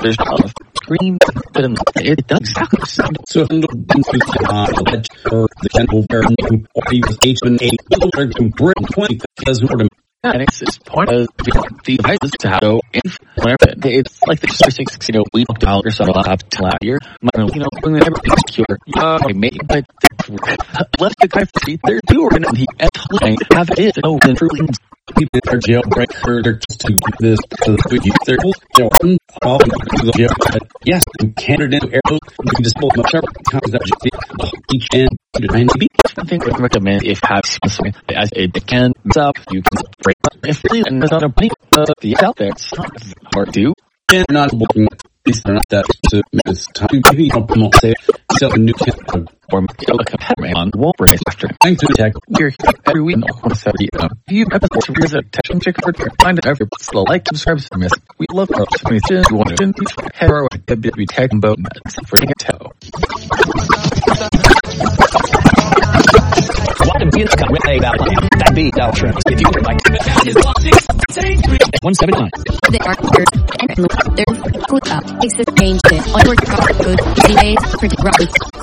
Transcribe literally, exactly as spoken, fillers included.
there's a lot of green, but it does exactly the same. So, the general parent, or even H and A, to bring twenty as order. And it's this point of the devices to have go in whenever it's like the six, you know, we looked out or something up to last year. You know, when everything's secure, uh, maybe, but left the guy free. There's two or and he actually have it. No, improving. People are jailbreaker, they're just to get this to the week. They're all the jail. Yes, Canada arrows, you can just pull them up several times that each end. I think I would recommend if have something as it can up, you can break up. If really and there's other money, uh, the out there, it's not hard to do. And not looking at these are not that to miss time. Maybe you don't promote say sell a new kit or a competitor on won't race after. Thanks to the tech. We're here every week on seventy. Um, you episodes to visit tech and check out find it every still like subscribe to miss. We love our submissions. We want to head our way to be tech and boat nuts for getting a toe. Welcome to the way about that be Donald Trump. If you would like to one seven nine. They are and they're good up. Exchange it on your code. Delay predict routes.